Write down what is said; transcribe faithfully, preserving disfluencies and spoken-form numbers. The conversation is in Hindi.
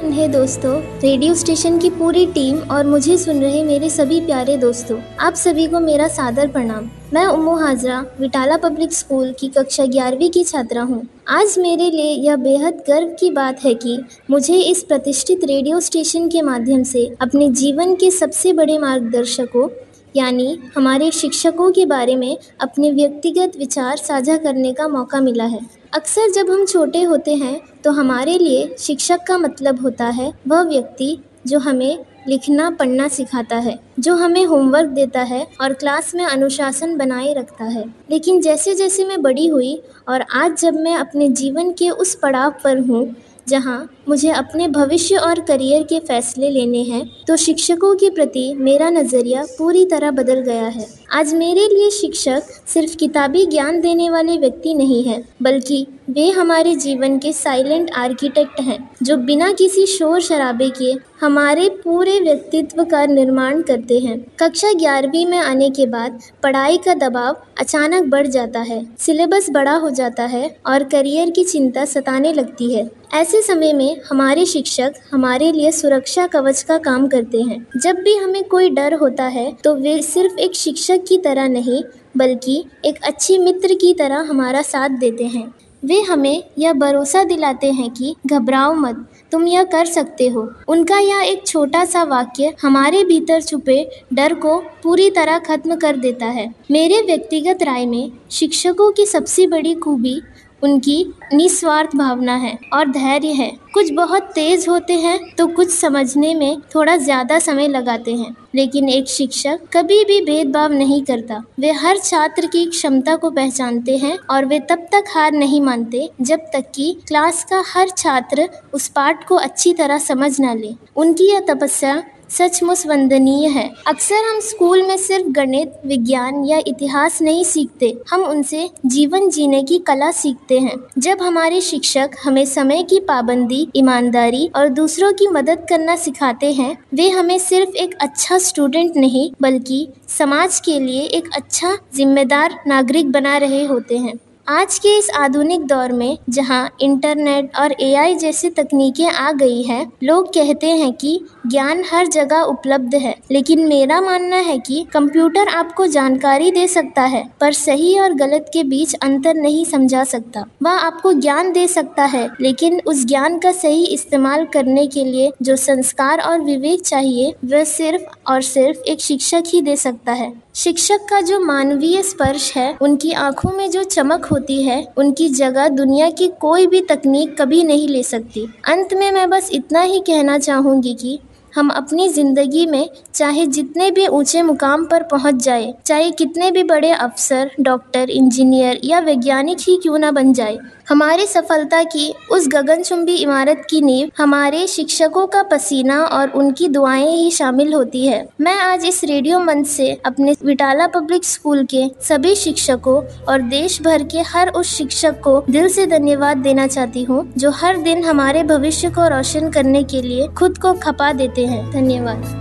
नन्हे दोस्तों, रेडियो स्टेशन की पूरी टीम और मुझे सुन रहे मेरे सभी प्यारे दोस्तों, आप सभी को मेरा सादर प्रणाम। मैं उम्मू हाजरा विटाला पब्लिक स्कूल की कक्षा ग्यारहवीं की छात्रा हूँ। आज मेरे लिए यह बेहद गर्व की बात है कि मुझे इस प्रतिष्ठित रेडियो स्टेशन के माध्यम से अपने जीवन के सबसे बड़े मार्गदर्शकों यानी हमारे शिक्षकों के बारे में अपने व्यक्तिगत विचार साझा करने का मौका मिला है। अक्सर जब हम छोटे होते हैं तो हमारे लिए शिक्षक का मतलब होता है वह व्यक्ति जो हमें लिखना पढ़ना सिखाता है, जो हमें होमवर्क देता है और क्लास में अनुशासन बनाए रखता है। लेकिन जैसे जैसे मैं बड़ी हुई और आज जब मैं अपने जीवन के उस पड़ाव पर हूँ जहाँ मुझे अपने भविष्य और करियर के फैसले लेने हैं, तो शिक्षकों के प्रति मेरा नज़रिया पूरी तरह बदल गया है। आज मेरे लिए शिक्षक सिर्फ किताबी ज्ञान देने वाले व्यक्ति नहीं हैं, बल्कि वे हमारे जीवन के साइलेंट आर्किटेक्ट हैं, जो बिना किसी शोर शराबे के हमारे पूरे व्यक्तित्व का निर्माण करते हैं। कक्षा ग्यारहवीं में आने के बाद पढ़ाई का दबाव अचानक बढ़ जाता है, सिलेबस बड़ा हो जाता है और करियर की चिंता सताने लगती है। ऐसे समय में हमारे शिक्षक हमारे लिए सुरक्षा कवच का काम करते हैं। जब भी हमें कोई डर होता है तो वे सिर्फ एक शिक्षक की तरह नहीं, बल्कि एक अच्छे मित्र की तरह हमारा साथ देते हैं। वे हमें यह भरोसा दिलाते हैं कि घबराओ मत, तुम यह कर सकते हो। उनका यह एक छोटा सा वाक्य हमारे भीतर छुपे डर को पूरी तरह खत्म कर देता है। मेरे व्यक्तिगत राय में शिक्षकों की सबसे बड़ी खूबी उनकी निस्वार्थ भावना है और धैर्य है। कुछ बहुत तेज होते हैं तो कुछ समझने में थोड़ा ज़्यादा समय लगाते हैं, लेकिन एक शिक्षक कभी भी भेदभाव नहीं करता। वे हर छात्र की क्षमता को पहचानते हैं और वे तब तक हार नहीं मानते जब तक कि क्लास का हर छात्र उस पाठ को अच्छी तरह समझ ना ले। उनकी यह तपस्या सचमुच वंदनीय है। अक्सर हम स्कूल में सिर्फ गणित, विज्ञान या इतिहास नहीं सीखते, हम उनसे जीवन जीने की कला सीखते हैं। जब हमारे शिक्षक हमें समय की पाबंदी, ईमानदारी और दूसरों की मदद करना सिखाते हैं, वे हमें सिर्फ एक अच्छा स्टूडेंट नहीं, बल्कि समाज के लिए एक अच्छा जिम्मेदार नागरिक बना रहे होते हैं। आज के इस आधुनिक दौर में जहां इंटरनेट और ए आई जैसी तकनीकें आ गई हैं, लोग कहते हैं कि ज्ञान हर जगह उपलब्ध है, लेकिन मेरा मानना है कि कंप्यूटर आपको जानकारी दे सकता है, पर सही और गलत के बीच अंतर नहीं समझा सकता। वह आपको ज्ञान दे सकता है, लेकिन उस ज्ञान का सही इस्तेमाल करने के लिए जो संस्कार और विवेक चाहिए, वह सिर्फ और सिर्फ एक शिक्षक ही दे सकता है। शिक्षक का जो मानवीय स्पर्श है, उनकी आंखों में जो चमक होती है, उनकी जगह दुनिया की कोई भी तकनीक कभी नहीं ले सकती। अंत में मैं बस इतना ही कहना चाहूँगी कि हम अपनी ज़िंदगी में चाहे जितने भी ऊंचे मुकाम पर पहुंच जाए, चाहे कितने भी बड़े अफसर, डॉक्टर, इंजीनियर या वैज्ञानिक ही क्यों ना बन जाए, हमारी सफलता की उस गगनचुंबी इमारत की नींव हमारे शिक्षकों का पसीना और उनकी दुआएं ही शामिल होती है। मैं आज इस रेडियो मंच से अपने विटाला पब्लिक स्कूल के सभी शिक्षकों और देश भर के हर उस शिक्षक को दिल से धन्यवाद देना चाहती हूँ, जो हर दिन हमारे भविष्य को रोशन करने के लिए खुद को खपा देते हैं। धन्यवाद।